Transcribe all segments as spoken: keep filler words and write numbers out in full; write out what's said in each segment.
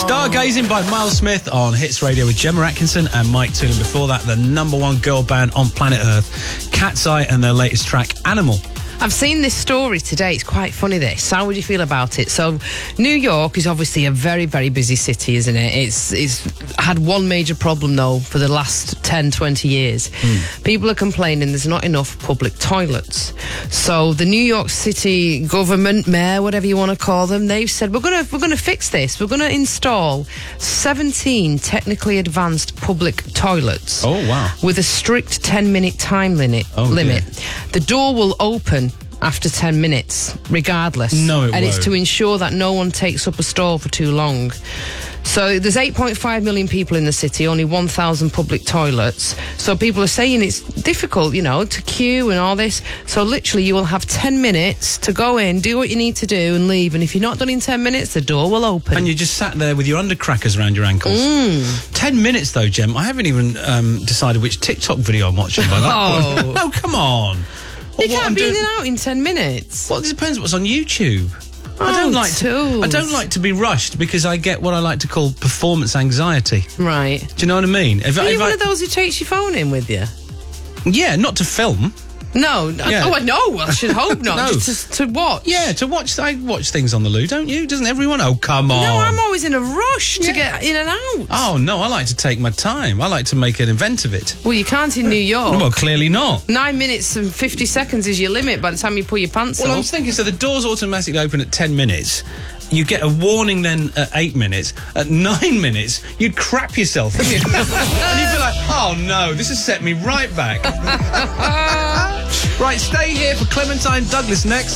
Stargazing by Miles Smith on Hits Radio with Gemma Atkinson and Mike Toon. Before that, the number one girl band on planet Earth, Cat's Eye, and their latest track, Animal. I've seen this story today. It's quite funny, this. How would you feel about it? So, New York is obviously a very, very busy city, isn't it? It's it's had one major problem, though, for the last ten, twenty years. Mm. People are complaining there's not enough public toilets. So, the New York City government, mayor, whatever you want to call them, they've said, we're going to we're going to fix this. We're going to install seventeen technically advanced public toilets. Oh, wow. With a strict ten-minute time limit. Oh, limit. The door will open after ten minutes, regardless. No, it And won't. it's to ensure that no one takes up a stall for too long. So there's eight point five million people in the city, only one thousand public toilets. So people are saying it's difficult, you know, to queue and all this. So literally you will have ten minutes to go in, do what you need to do and leave. And if you're not done in ten minutes, the door will open. And you just sat there with your undercrackers around your ankles. Mm. Ten minutes, though, Gem. I haven't even um, decided which TikTok video I'm watching by that Oh. point. No, come on. You What can't I'm be in doing- and out in ten minutes. Well, it depends what's on YouTube. I don't Oh, like to. tools. I don't like to be rushed because I get what I like to call performance anxiety. Right. Do you know what I mean? If, Are if you I, one of those who takes your phone in with you? Yeah, not to film. No. Yeah. Oh, I know. I should hope not. No. Just to, to watch. Yeah, to watch. I watch things on the loo, don't you? Doesn't everyone? Oh, come on. No, I'm always in a rush to Yeah. get in and out. Oh no, I like to take my time. I like to make an event of it. Well, you can't in New York. Well, clearly not. Nine minutes and fifty seconds is your limit by the time you pull your pants Well, I up. was thinking, so the doors automatically open at ten minutes. You get a warning then at eight minutes. At nine minutes, you'd crap yourself, wouldn't you? And you'd be like, oh no, this has set me right back. Right, stay here for Clementine Douglas next.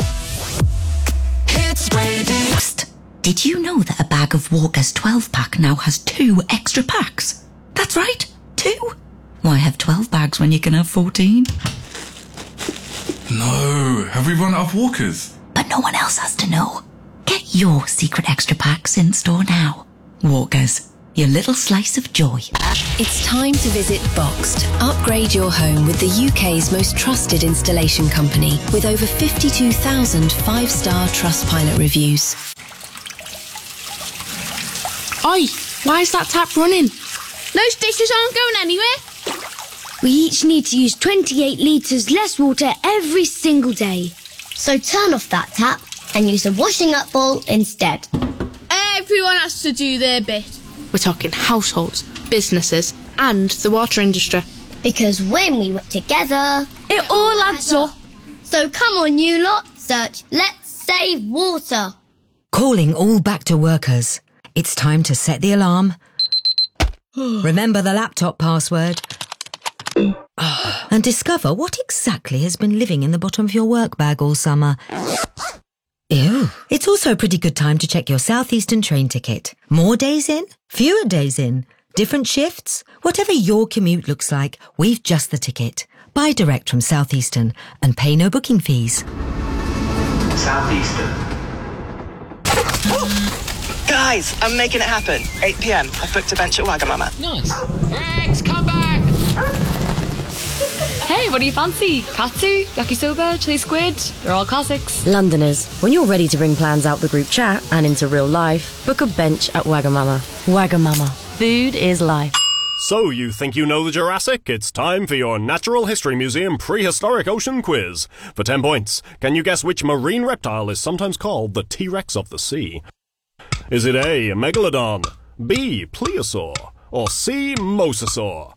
Hits Radio. Did you know that a bag of Walker's twelve pack now has two extra packs? That's right, two. Why have twelve bags when you can have fourteen? No, have we run out of Walkers? But no one else has to know. Get your secret extra packs in store now. Walkers, your little slice of joy. It's time to visit Boxed. Upgrade your home with the U K's most trusted installation company with over fifty-two thousand five-star Trustpilot reviews. Oi, why is that tap running? Those dishes aren't going anywhere. We each need to use twenty-eight litres less water every single day. So turn off that tap and use a washing up bowl instead. Everyone has to do their bit. We're talking households, businesses, and the water industry. Because when we work together, It all adds up. so come on you lot, search Let's Save Water. Calling all back to workers. It's time to set the alarm. Remember the laptop password. And discover what exactly has been living in the bottom of your work bag all summer. Ew. It's also a pretty good time to check your Southeastern train ticket. More days in, fewer days in, different shifts. Whatever your commute looks like, we've just the ticket. Buy direct from Southeastern and pay no booking fees. Southeastern. Guys, I'm making it happen. eight p.m. I've booked a bench at Wagamama. Nice. Rex, come back! Hey, what do you fancy? Katsu, yakisoba, chili squid? They're all classics. Londoners, when you're ready to bring plans out the group chat and into real life, book a bench at Wagamama. Wagamama. Food is life. So you think you know the Jurassic? It's time for your Natural History Museum Prehistoric Ocean Quiz. For ten points, can you guess which marine reptile is sometimes called the T-Rex of the sea? Is it A, Megalodon, B, Plesiosaur, or C, Mosasaur?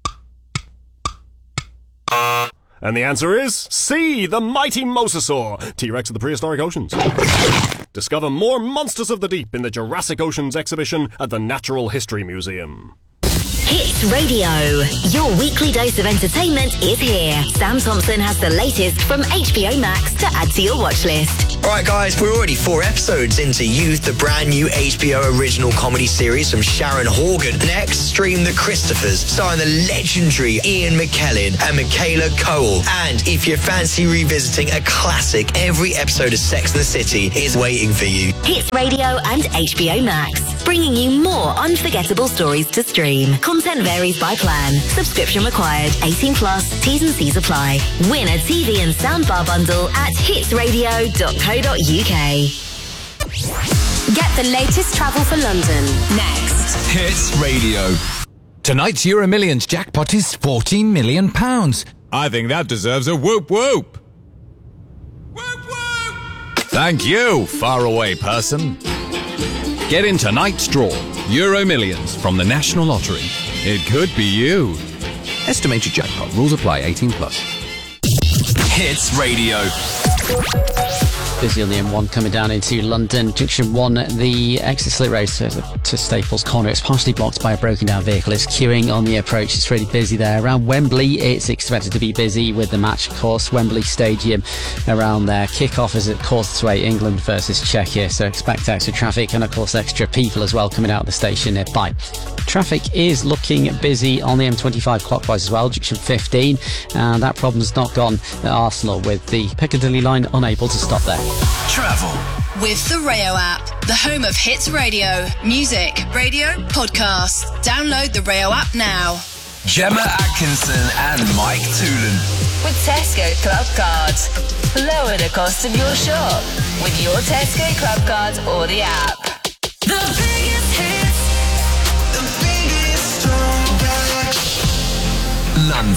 And the answer is C, the mighty Mosasaur, T-Rex of the prehistoric oceans. Discover more monsters of the deep in the Jurassic Oceans exhibition at the Natural History Museum. Hits Radio. Your weekly dose of entertainment is here. Sam Thompson has the latest from H B O Max to add to your watch list. Alright guys, we're already four episodes into Youth, the brand new H B O original comedy series from Sharon Horgan. Next, stream The Christophers, starring the legendary Ian McKellen and Michaela Coel. And if you fancy revisiting a classic, every episode of Sex and the City is waiting for you. Hits Radio and H B O Max, bringing you more unforgettable stories to stream. Content varies by plan. Subscription required. eighteen plus. T's and C's apply. Win a T V and soundbar bundle at hits radio dot co dot uk. Get the latest travel for London next. Hits Radio. Tonight's Euro Millions jackpot is fourteen million pounds. I think that deserves a whoop whoop. Whoop whoop! Thank you, faraway person. Get in tonight's draw. Euro Millions from the National Lottery. It could be you. Estimated jackpot. Rules apply. eighteen plus. Hits Radio. Busy on the M one coming down into London. Junction one, the exit slip road to, to Staples Corner. It's partially blocked by a broken down vehicle. It's queuing on the approach. It's really busy there. Around Wembley, it's expected to be busy with the match, of course. Wembley Stadium around there. Kick-off is at quarter to eight, England versus Czechia. So expect extra traffic and, of course, extra people as well coming out of the station nearby. Traffic is looking busy on the M twenty-five clockwise as well, junction fifteen, and that problem's not gone at Arsenal with the Piccadilly line unable to stop there. Travel. With the Rayo app, the home of hits radio, music, radio, podcasts. Download the Rayo app now. Gemma Atkinson and Mike Toolan. With Tesco Club Cards. Lower the cost of your shop with your Tesco Club Card or the app. The